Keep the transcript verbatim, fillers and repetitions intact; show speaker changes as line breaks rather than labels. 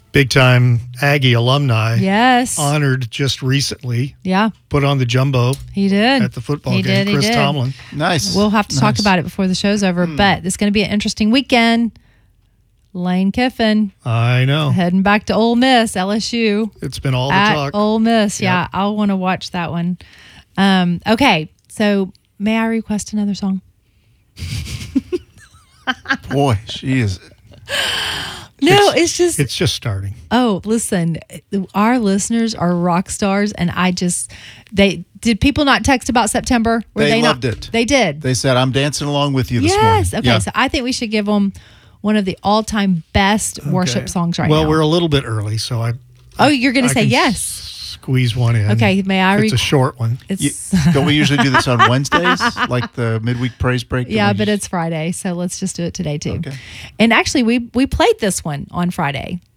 big time Aggie alumni.
Yes.
Honored just recently.
Yeah.
Put on the jumbo.
He did.
At the football
he
game.
Did,
Chris
he did.
Tomlin.
Nice.
We'll have to
nice.
talk about it before the show's over,
Mm.
but it's going to be an interesting weekend. Lane Kiffin
I know.
heading back to Ole Miss, L S U.
It's been all the
At
talk.
Ole Miss. Yeah,
Yep.
I'll want to watch that one. Um, okay, so may I request another song?
Boy, she is.
No, it's, it's just.
It's just starting.
Oh, listen, our listeners are rock stars, and I just they did people not text about September? Were
They
they
loved
not,
it.
They did.
They said, I'm dancing along with you this
Yes.
morning.
Okay.
Yeah.
So I think we should give them one of the all-time best worship
Okay.
songs right
well,
now.
Well, we're a little bit early, so I.
Oh, you're going to
I
say
can
yes.
s- Squeeze one in.
Okay, may I?
It's
Re-
a short one.
It's
You- don't we usually do this on Wednesdays, like the midweek praise break? that
yeah,
we
but
just-
it's Friday, so let's just do it today too.
Okay.
And actually, we we played this one on Friday.